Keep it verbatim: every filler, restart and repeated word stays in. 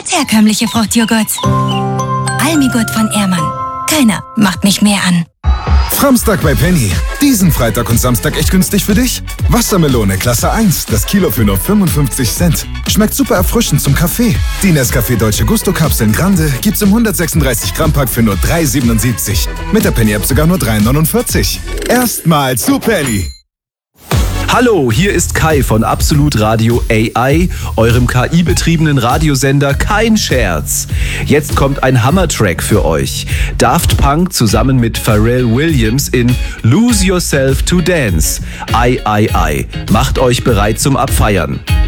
und herkömmliche Fruchtjoghurt. Almigurt von Ehrmann. Keiner macht mich mehr an. Framstag bei Penny. Diesen Freitag und Samstag echt günstig für dich? Wassermelone Klasse eins, das Kilo für nur fünfundfünfzig Cent. Schmeckt super erfrischend zum Kaffee. Die Nescafé Dolce Gusto Kapseln Grande gibt's im hundertsechsunddreißig Gramm Pack für nur drei siebenundsiebzig. Mit der Penny App sogar nur drei neunundvierzig. Erstmal zu Penny. Hallo, hier ist Kai von Absolut Radio A I, eurem K I-betriebenen Radiosender Kein Scherz. Jetzt kommt ein Hammer-Track für euch. Daft Punk zusammen mit Pharrell Williams in Lose Yourself to Dance. Ei, ei, ei. Macht euch bereit zum Abfeiern.